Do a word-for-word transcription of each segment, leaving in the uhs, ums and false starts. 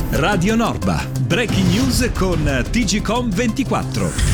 Radio Norba, breaking news con T G Com ventiquattro.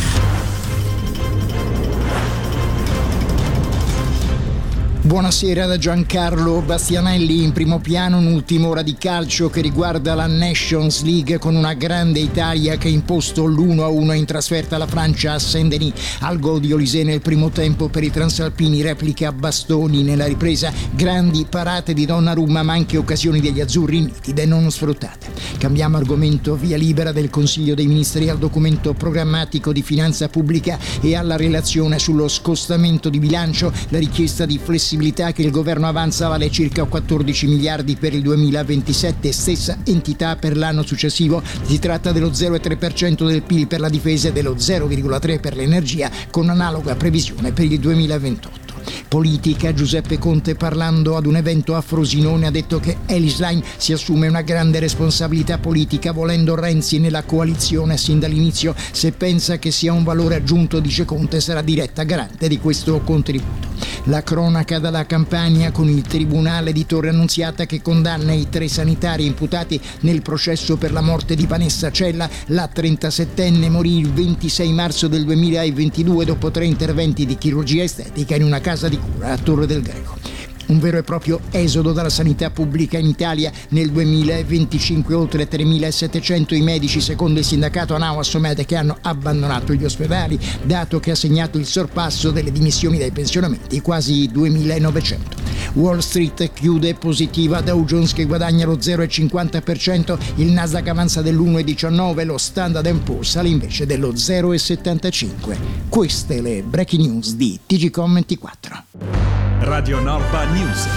Buonasera da Giancarlo Bastianelli. In primo piano un'ultima ora di calcio che riguarda la Nations League, con una grande Italia che ha imposto l'uno a uno in trasferta alla Francia a Saint-Denis. Al gol di Olise nel primo tempo per i transalpini, repliche a bastoni nella ripresa, grandi parate di Donnarumma, ma anche occasioni degli azzurri nitide non sfruttate. Cambiamo argomento: via libera del Consiglio dei Ministri al documento programmatico di finanza pubblica e alla relazione sullo scostamento di bilancio. La richiesta di flessibilità che il governo avanza vale circa quattordici miliardi per il duemilaventisette, stessa entità per l'anno successivo. Si tratta dello zero virgola tre per cento del P I L per la difesa e dello zero virgola tre per cento per l'energia, con analoga previsione per il duemilaventotto. Politica: Giuseppe Conte, parlando ad un evento a Frosinone, ha detto che Elly Schlein si assume una grande responsabilità politica, volendo Renzi nella coalizione sin dall'inizio. Se pensa che sia un valore aggiunto, dice Conte, sarà diretta garante di questo contributo. La cronaca dalla Campania, con il tribunale di Torre Annunziata che condanna i tre sanitari imputati nel processo per la morte di Vanessa Cella. La trentasettenne morì il ventisei marzo del duemilaventidue dopo tre interventi di chirurgia estetica in una casa di cura a Torre del Greco. Un vero e proprio esodo dalla sanità pubblica in Italia. Nel duemilaventicinque oltre tremilasettecento i medici, secondo il sindacato ANAO-Assomed, che hanno abbandonato gli ospedali, dato che ha segnato il sorpasso delle dimissioni dai pensionamenti, quasi duemilanovecento. Wall Street chiude positiva, Dow Jones che guadagna lo zero virgola cinquanta per cento, il Nasdaq avanza dell'uno virgola diciannove, lo Standard and Poor's sale invece dello zero virgola settantacinque. Queste le breaking news di T G Com ventiquattro. Radio Norba News.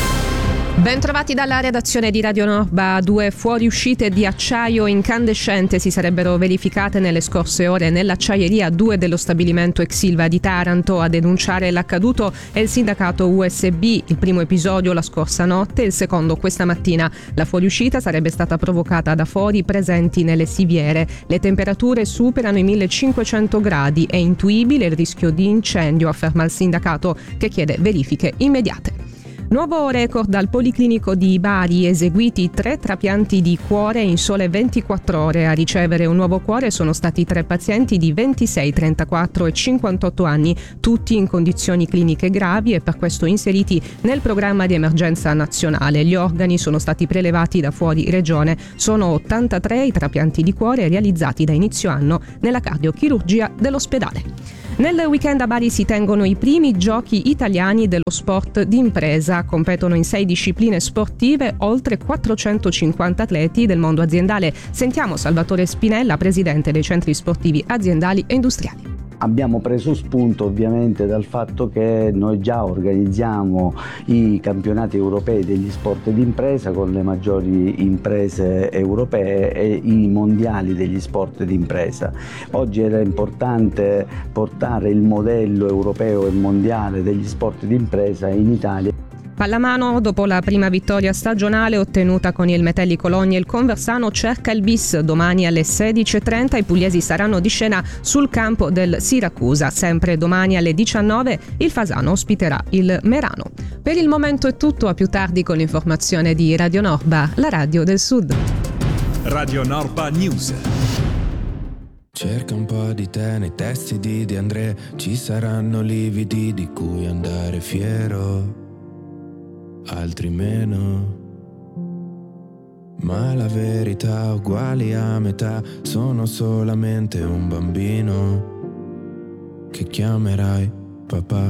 Ben trovati dalla redazione di Radio Norba. Due fuoriuscite di acciaio incandescente si sarebbero verificate nelle scorse ore nell'acciaieria due dello stabilimento Exilva di Taranto. A denunciare l'accaduto è il sindacato U S B. Il primo episodio la scorsa notte, il secondo questa mattina. La fuoriuscita sarebbe stata provocata da fori presenti nelle siviere. Le temperature superano i millecinquecento gradi. È intuibile il rischio di incendio, afferma il sindacato, che chiede verifiche immediate. Nuovo record al Policlinico di Bari, eseguiti tre trapianti di cuore in sole ventiquattro ore. A ricevere un nuovo cuore sono stati tre pazienti di ventisei, trentaquattro e cinquantotto anni, tutti in condizioni cliniche gravi e per questo inseriti nel programma di emergenza nazionale. Gli organi sono stati prelevati da fuori regione. Sono ottantatré i trapianti di cuore realizzati da inizio anno nella cardiochirurgia dell'ospedale. Nel weekend a Bari si tengono i primi giochi italiani dello sport d'impresa. Competono in sei discipline sportive oltre quattrocentocinquanta atleti del mondo aziendale. Sentiamo Salvatore Spinella, presidente dei centri sportivi aziendali e industriali. Abbiamo preso spunto ovviamente dal fatto che noi già organizziamo i campionati europei degli sport d'impresa con le maggiori imprese europee e i mondiali degli sport d'impresa. Oggi era importante portare il modello europeo e mondiale degli sport d'impresa in Italia. Pallamano: dopo la prima vittoria stagionale ottenuta con il Metelli Cologna, il Conversano cerca il bis. Domani alle sedici e trenta i pugliesi saranno di scena sul campo del Siracusa. Sempre domani alle diciannove il Fasano ospiterà il Merano. Per il momento è tutto, a più tardi con l'informazione di Radio Norba, la radio del Sud. Radio Norba News. Cerca un po' di te nei testi di De André, ci saranno lividi di cui andare fiero, altri meno, ma la verità uguali a metà. Sono solamente un bambino che chiamerai papà.